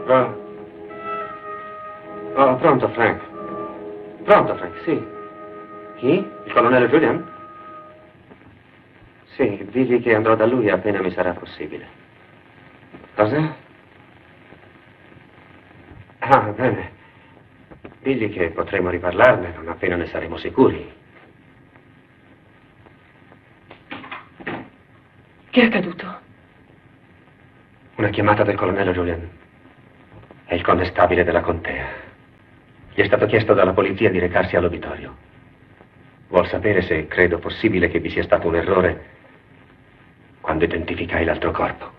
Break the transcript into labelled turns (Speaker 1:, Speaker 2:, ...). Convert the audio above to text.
Speaker 1: Pronto, Frank. Pronto, Frank, sì. Chi? Il colonnello Julian? Sì, digli che andrò da lui appena mi sarà possibile. Cosa? Ah, bene. Digli che potremo riparlarne non appena ne saremo sicuri.
Speaker 2: Che è accaduto?
Speaker 1: Una chiamata del colonnello Julian. È il connestabile della contea. Gli è stato chiesto dalla polizia di recarsi all'obitorio. Vuol sapere se credo possibile che vi sia stato un errore quando identificai l'altro corpo.